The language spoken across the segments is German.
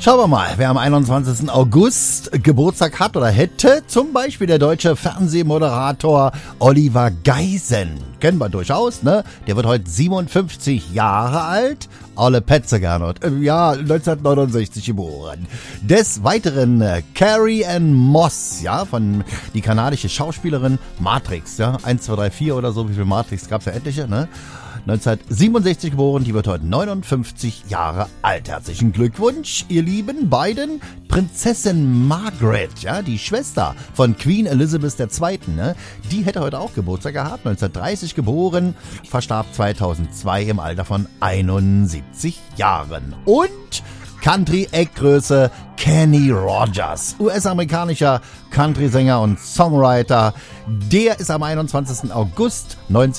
Schauen wir mal, wer am 21. August Geburtstag hat oder hätte. Zum Beispiel der deutsche Fernsehmoderator Oliver Geisen. Kennen wir durchaus, ne? Der wird heute 57 Jahre alt. Olle Petze, Gernot. Ja, 1969 geboren. Des Weiteren Carrie Ann Moss, ja, von die kanadische Schauspielerin Matrix, ja. 1, 2, 3, 4 oder so, wie viel Matrix gab's ja etliche, ne? 1967 geboren, die wird heute 59 Jahre alt. Herzlichen Glückwunsch, ihr lieben beiden. Prinzessin Margaret, ja, die Schwester von Queen Elizabeth II., ne, die hätte heute auch Geburtstag gehabt, 1930 geboren, verstarb 2002 im Alter von 71 Jahren. Und Country-Eckgröße Kenny Rogers, US-amerikanischer Country-Sänger und Songwriter. Der ist am 21. August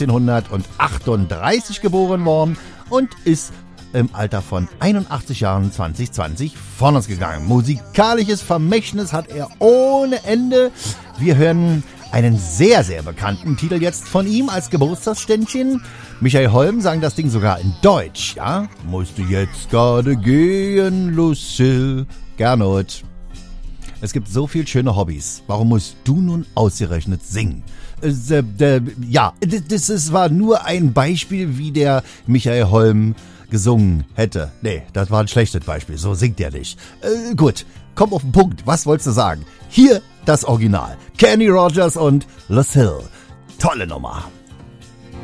1938 geboren worden und ist im Alter von 81 Jahren 2020 von uns gegangen. Musikalisches Vermächtnis hat er ohne Ende. Wir hören einen sehr, sehr bekannten Titel jetzt von ihm als Geburtstagsständchen. Michael Holm sang das Ding sogar in Deutsch, ja? Musst du jetzt gerade gehen, Lucille? Gernot. Es gibt so viel schöne Hobbys. Warum musst du nun ausgerechnet singen? Ja, das war nur ein Beispiel, wie der Michael Holm gesungen hätte. Nee, das war ein schlechtes Beispiel. So singt er nicht. Gut, komm auf den Punkt. Was wolltest du sagen? Hier das Original. Kenny Rogers und Lucille. Tolle Nummer.